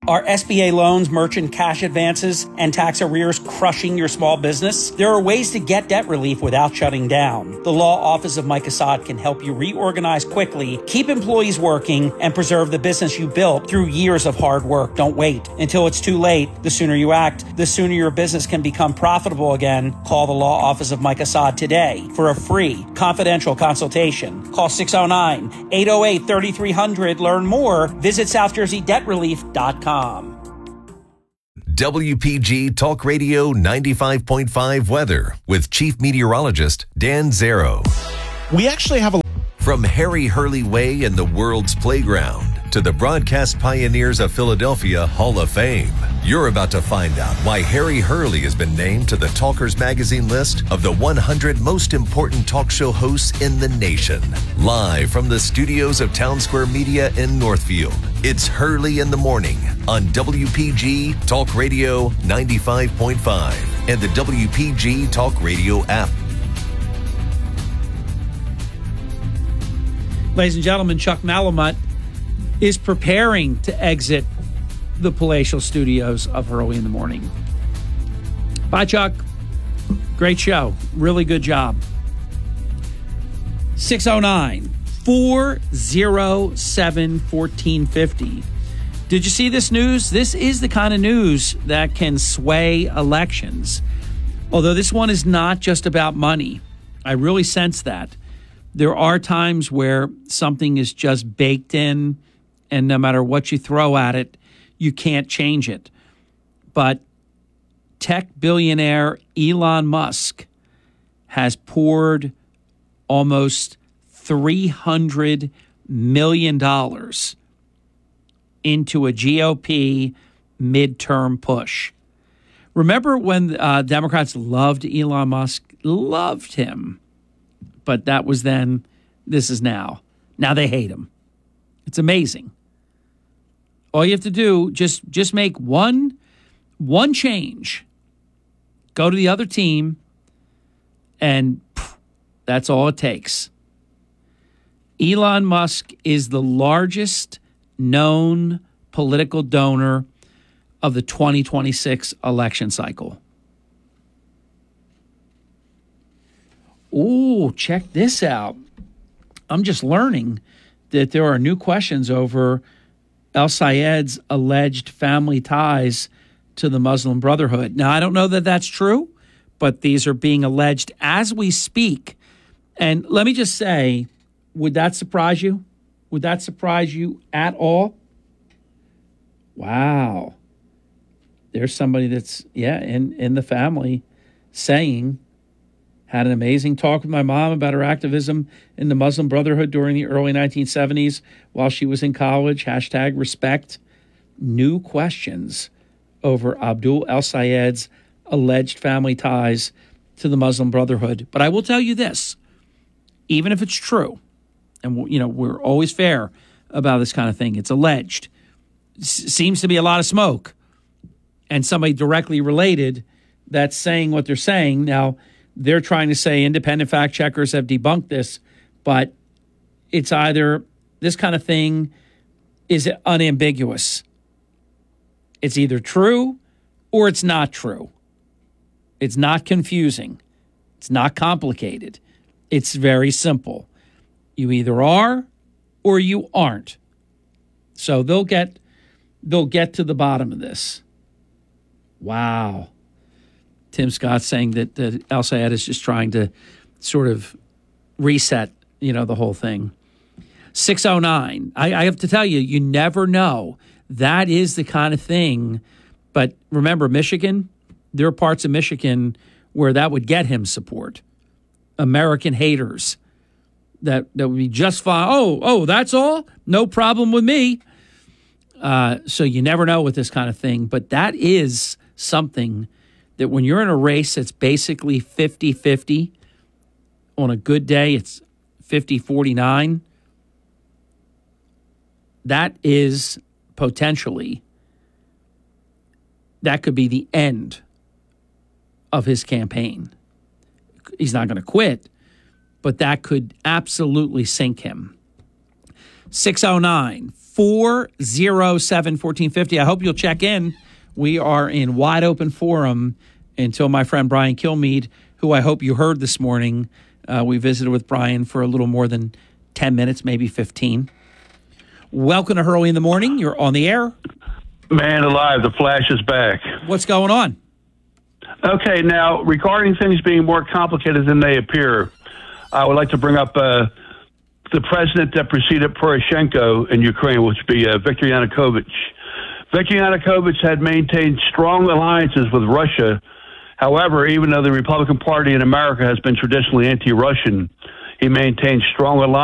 Are SBA loans, merchant cash advances, and tax arrears crushing your small business? There are ways to get debt relief without shutting down. The Law Office of Mike Assad can help you reorganize quickly, keep employees working, and preserve the business you built through years of hard work. Don't wait until it's too late. The sooner you act, the sooner your business can become profitable again. Call the Law Office of Mike Assad today for a free, confidential consultation. Call 609-808-3300. Learn more. Visit SouthJerseyDebtRelief.com. WPG Talk Radio 95.5 weather with Chief Meteorologist Dan Zero. We actually have a... From Harry Hurley Way and the world's playground to the broadcast pioneers of Philadelphia Hall of Fame, you're about to find out why Harry Hurley has been named to the Talkers Magazine list of the 100 most important talk show hosts in the nation. Live from the studios of Town Square Media in Northfield, it's Hurley in the Morning on WPG Talk Radio 95.5 and the WPG Talk Radio app. Ladies and gentlemen, Chuck Malamut is preparing to exit the palatial studios of Hurley in the Morning. Bye, Chuck. Great show. Really good job. 609-407-1450. Did you see this news? This is the kind of news that can sway elections. Although this one is not just about money. I really sense that. There are times where something is just baked in, and no matter what you throw at it, you can't change it. But tech billionaire Elon Musk has poured almost $300 million into a GOP midterm push. Remember when Democrats loved Elon Musk? Loved him. But that was then. This is now. Now they hate him. It's amazing. All you have to do, just make one change. Go to the other team, and that's all it takes. Elon Musk is the largest known political donor of the 2026 election cycle. Ooh, check this out. I'm just learning that there are new questions over El Sayed's alleged family ties to the Muslim Brotherhood. Now, I don't know that that's true, but these are being alleged as we speak. And let me just say, would that surprise you? Would that surprise you at all? Wow. There's somebody that's, in the family saying, had an amazing talk with my mom about her activism in the Muslim Brotherhood during the early 1970s while she was in college. #respect. New questions over Abdul El Sayed's alleged family ties to the Muslim Brotherhood. But I will tell you this, even if it's true, and we're always fair about this kind of thing, it's alleged. Seems to be a lot of smoke. And somebody directly related that's saying what they're saying. Now, they're trying to say independent fact checkers have debunked this, but it's either this kind of thing is unambiguous. It's either true or it's not true. It's not confusing. It's not complicated. It's very simple. You either are or you aren't. So they'll get to the bottom of this. Wow. Tim Scott saying that El Sayed is just trying to sort of reset, the whole thing. 609. I have to tell you, you never know. That is the kind of thing. But remember, Michigan, there are parts of Michigan where that would get him support. American haters. That would be just fine. Oh, that's all? No problem with me. So you never know with this kind of thing. But that is something that when you're in a race that's basically 50-50, on a good day it's 50-49, that is potentially, that could be the end of his campaign. He's not going to quit, but that could absolutely sink him. 609 407-1450. I hope you'll check in. We are in wide open forum until my friend Brian Kilmeade, who I hope you heard this morning. We visited with Brian for a little more than 10 minutes, maybe 15. Welcome to Hurley in the Morning. You're on the air. Man alive, the Flash is back. What's going on? Okay, now, regarding things being more complicated than they appear, I would like to bring up the president that preceded Poroshenko in Ukraine, which would be Viktor Yanukovych. Viktor Yanukovych had maintained strong alliances with Russia. However, even though the Republican Party in America has been traditionally anti-Russian, he maintained strong alliances